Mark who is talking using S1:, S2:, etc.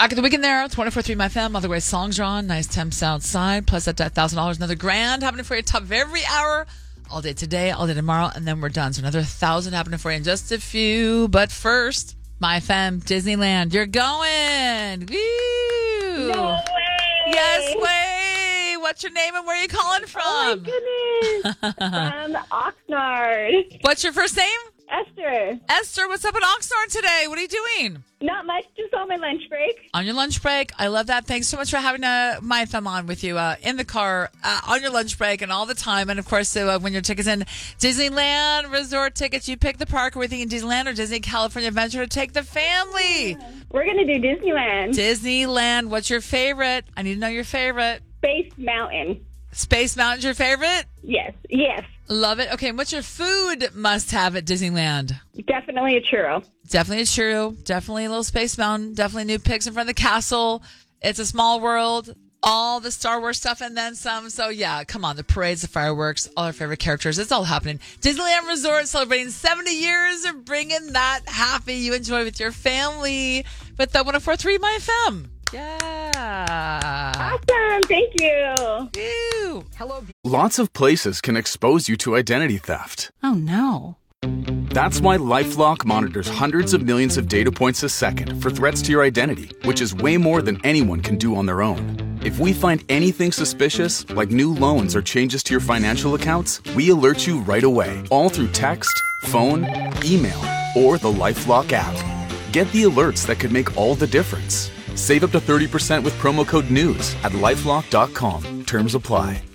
S1: Back at the weekend there, 24-3 My Fam. All the great songs are on. Nice temps outside. Plus that $1,000. Another grand happening for you. Top of every hour. All day today, all day tomorrow. And then we're done. So another 1,000 happening for you in just a few. But first, My Fam, Disneyland. You're going. Woo!
S2: No way.
S1: Yes, way. What's your name and where are you calling from?
S2: Oh, my goodness. From Oxnard.
S1: What's your first name?
S2: Esther.
S1: Esther, what's up in Oxnard today? What are you doing?
S2: Not much, just on my lunch break.
S1: On your lunch break. I love that. Thanks so much for having My Thumb on with you in the car, on your lunch break, and all the time. And, of course, when your tickets in Disneyland Resort tickets, you pick the park. Are we thinking Disneyland or Disney California Adventure to take the family?
S2: We're going to do Disneyland.
S1: Disneyland. What's your favorite? I need to know your favorite.
S2: Space Mountain.
S1: Space Mountain's your favorite?
S2: Yes, yes.
S1: Love it. Okay, and what's your food must-have at Disneyland?
S2: Definitely a churro.
S1: Definitely a churro. Definitely a little Space Mountain. Definitely new pics in front of the castle. It's a small world. All the Star Wars stuff and then some. So, yeah, come on. The parades, the fireworks, all our favorite characters. It's all happening. Disneyland Resort celebrating 70 years of bringing that happy you enjoy with your family with the 104.3 My FM. Yeah.
S2: Awesome. Thank you.
S1: Ew.
S3: Hello. Lots of places can expose you to identity theft.
S4: Oh, no.
S3: That's why LifeLock monitors hundreds of millions of data points a second for threats to your identity, which is way more than anyone can do on their own. If we find anything suspicious, like new loans or changes to your financial accounts, we alert you right away, all through text, phone, email, or the LifeLock app. Get the alerts that could make all the difference. Save up to 30% with promo code NEWS at LifeLock.com. Terms apply.